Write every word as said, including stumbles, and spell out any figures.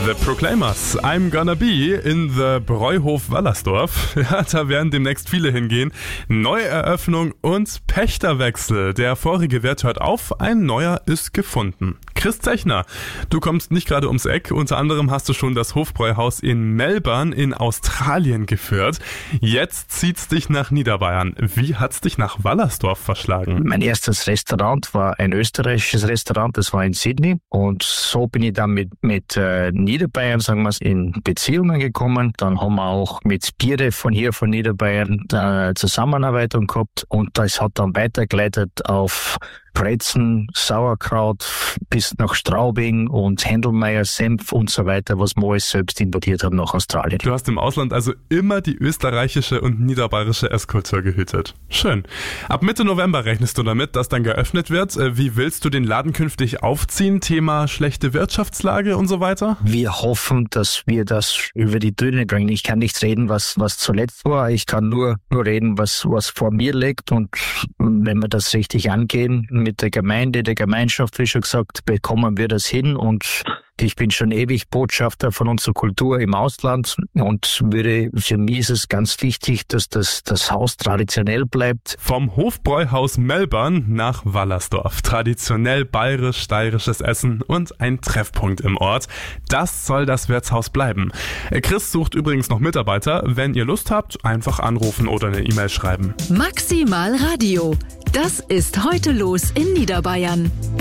The Proclaimers, I'm gonna be in the Bräuhof Wallersdorf. Ja, da werden demnächst viele hingehen. Neueröffnung und Pächterwechsel. Der vorige Wirt hört auf, ein neuer ist gefunden. Chris Zechner, du kommst nicht gerade ums Eck. Unter anderem hast du schon das Hofbräuhaus in Melbourne in Australien geführt. Jetzt zieht's dich nach Niederbayern. Wie hat's dich nach Wallersdorf verschlagen? Mein erstes Restaurant war ein österreichisches Restaurant, das war in Sydney. Und so bin ich dann mit, mit äh, Niederbayern, sagen wir es, in Beziehungen gekommen. Dann haben wir auch mit Biere von hier, von Niederbayern, äh, Zusammenarbeitung gehabt. Und das hat dann weitergeleitet auf Brezen, Sauerkraut bis nach Straubing und Händelmeier, Senf und so weiter, was wir alles selbst importiert haben nach Australien. Du hast im Ausland also immer die österreichische und niederbayerische Esskultur gehütet. Schön. Ab Mitte November rechnest du damit, dass dann geöffnet wird. Wie willst du den Laden künftig aufziehen? Thema schlechte Wirtschaftslage und so weiter? Wir hoffen, dass wir das über die Bühne bringen. Ich kann nicht reden, was was zuletzt war. Ich kann nur, nur reden, was was vor mir liegt. Und wenn wir das richtig angehen, mit der Gemeinde, der Gemeinschaft, wie schon gesagt, bekommen wir das hin. Und ich bin schon ewig Botschafter von unserer Kultur im Ausland und würde, für mich ist es ganz wichtig, dass das, das Haus traditionell bleibt. Vom Hofbräuhaus Melbourne nach Wallersdorf. Traditionell bayerisch-steirisches Essen und ein Treffpunkt im Ort. Das soll das Wirtshaus bleiben. Chris sucht übrigens noch Mitarbeiter. Wenn ihr Lust habt, einfach anrufen oder eine E-Mail schreiben. Maximal Radio. Das ist heute los in Niederbayern.